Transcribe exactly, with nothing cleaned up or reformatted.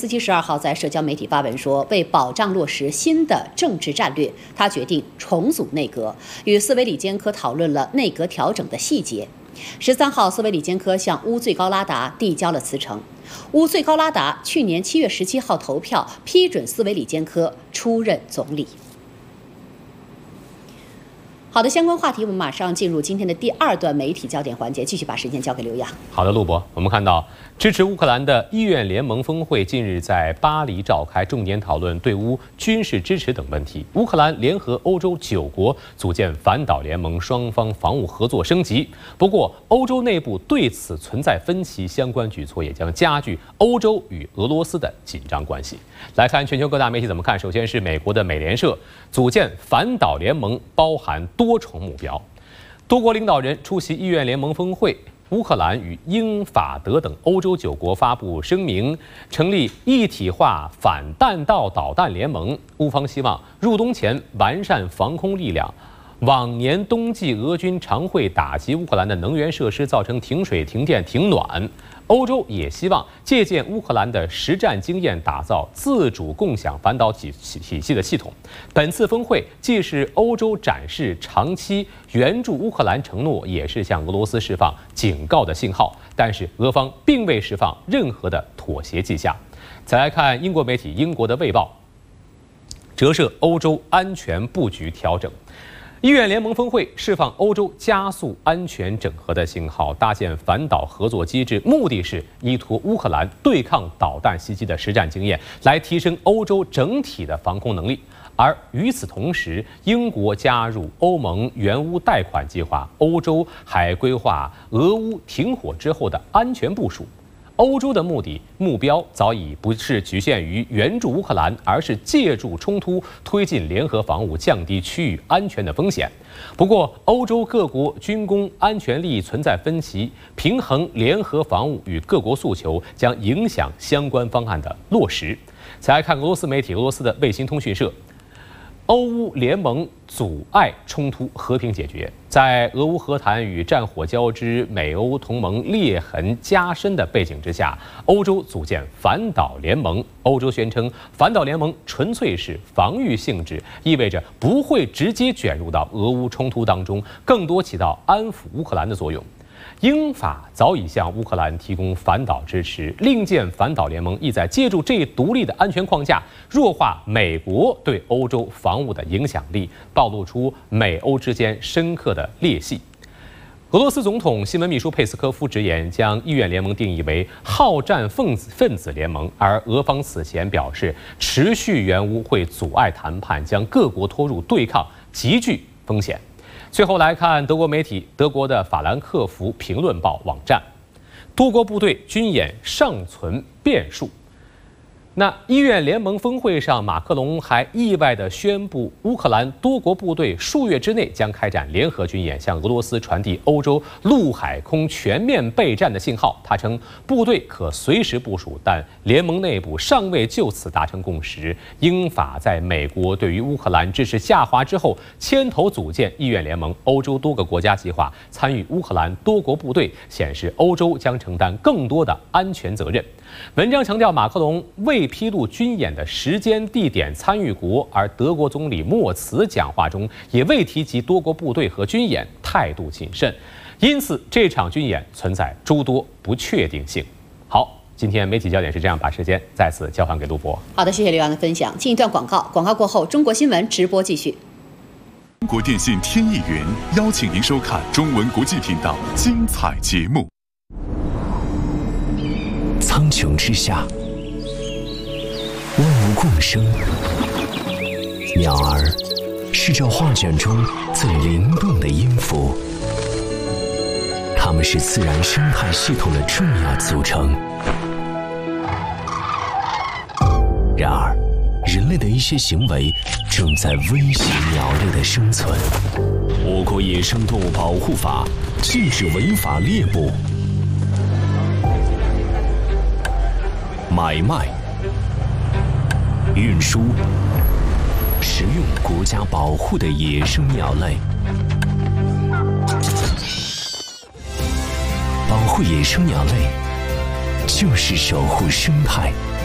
斯基十二号在社交媒体发文说，为保障落实新的政治战略，他决定重组内阁，与斯维里坚科讨论了内阁调整的细节。十三号，斯维里坚科向乌最高拉达递交了辞呈。乌最高拉达去年七月十七号投票批准斯维里坚科出任总理。好的，相关话题我们马上进入今天的第二段媒体焦点环节，继续把时间交给刘洋。 好的，陆博，我们看到支持乌克兰的医院联盟峰会近日在巴黎召开，重点讨论对乌军事支持等问题。乌克兰联合欧洲九国组建反导联盟，双方防务合作升级。不过，欧洲内部对此存在分歧，相关举措也将加剧欧洲与俄罗斯的紧张关系。来看全球各大媒体怎么看。首先是美国的美联社，组建反导联盟包含多重目标。多国领导人出席医院联盟峰会。乌克兰与英法德等欧洲九国发布声明，成立一体化反弹道导弹联盟。乌方希望入冬前完善防空力量。往年冬季俄军常会打击乌克兰的能源设施，造成停水、停电、停暖。欧洲也希望借鉴乌克兰的实战经验，打造自主共享反导体体系的系统。本次峰会既是欧洲展示长期援助乌克兰承诺，也是向俄罗斯释放警告的信号。但是俄方并未释放任何的妥协迹象。再来看英国媒体，英国的《卫报》折射欧洲安全布局调整。医院联盟峰会释放欧洲加速安全整合的信号，搭建反导合作机制，目的是依托乌克兰对抗导弹袭击的实战经验，来提升欧洲整体的防空能力。而与此同时，英国加入欧盟援乌贷款计划，欧洲还规划俄乌停火之后的安全部署。欧洲的目的目标早已不是局限于援助乌克兰，而是借助冲突推进联合防务，降低区域安全的风险。不过，欧洲各国军工安全利益存在分歧，平衡联合防务与各国诉求将影响相关方案的落实。再来看俄罗斯媒体，俄罗斯的卫星通讯社。欧乌联盟阻碍冲突和平解决，在俄乌和谈与战火交织、美欧同盟裂痕加深的背景之下，欧洲组建反导联盟。欧洲宣称，反导联盟纯粹是防御性质，意味着不会直接卷入到俄乌冲突当中，更多起到安抚乌克兰的作用。英法早已向乌克兰提供反导支持，另建反导联盟意在借助这一独立的安全框架，弱化美国对欧洲防务的影响力，暴露出美欧之间深刻的裂隙。俄罗斯总统新闻秘书佩斯科夫直言，将医院联盟定义为好战分子分子联盟，而俄方此前表示，持续援乌会阻碍谈判，将各国拖入对抗，极具风险。最后来看德国媒体，德国的法兰克福评论报网站，多国部队军演尚存变数。那医院联盟峰会上，马克龙还意外地宣布，乌克兰多国部队数月之内将开展联合军演，向俄罗斯传递欧洲陆海空全面备战的信号。他称，部队可随时部署，但联盟内部尚未就此达成共识。英法在美国对于乌克兰支持下滑之后，牵头组建医院联盟。欧洲多个国家计划参与乌克兰多国部队，显示欧洲将承担更多的安全责任。文章强调，马克龙未披露军演的时间、地点、参与国，而德国总理默茨讲话中也未提及多国部队和军演，态度谨慎。因此，这场军演存在诸多不确定性。好，今天媒体焦点是这样，把时间再次交还给陆博。 好的，谢谢刘洋的分享。进一段广告，广告过后，中国新闻直播继续。 中国电信天翼云邀请您收看中文国际频道精彩节目。 苍穹之下，万物共生。鸟儿是这画卷中最灵动的音符，它们是自然生态系统的重要组成。然而，人类的一些行为正在威胁鸟类的生存。我国野生动物保护法禁止违法猎捕、买卖、运输、食用国家保护的野生鸟类。保护野生鸟类，就是守护生态。